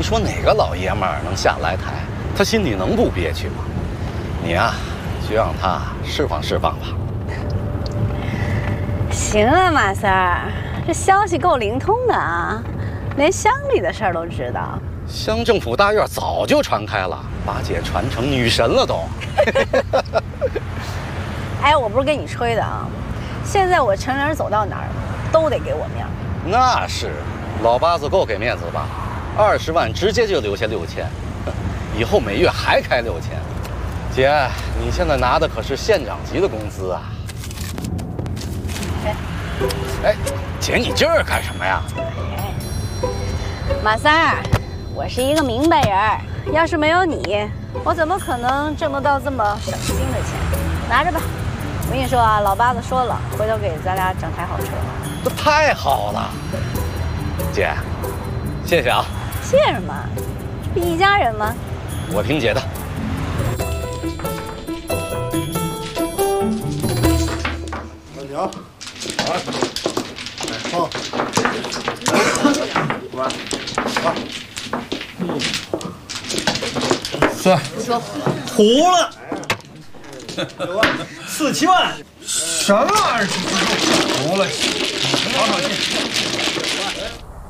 你说哪个老爷们儿能下来台？他心里能不憋屈吗？你呀，就让他释放释放吧。 行啊，马三儿，这消息够灵通的啊，连乡里的事儿都知道。 乡政府大院早就传开了，把姐传成女神了都。 哎，我不是跟你吹的啊，现在我成人走到哪儿都得给我面儿。 那是，老八子够给面子吧？20万直接就留下6000，以后每月还开6000。姐，你现在拿的可是县长级的工资啊！哎，姐，你这儿干什么呀？ 马三儿，我是一个明白人儿，要是没有你，我怎么可能挣得到这么省心的钱？拿着吧，我跟你说啊，老八子说了，回头给咱俩整台好车。 这太好了，姐，谢谢啊！ 谢什么？这不一家人吗？ 我听姐的。 老娘，来，放，来， 算，糊了，6万，4、7万，什么玩意儿？糊了，好气。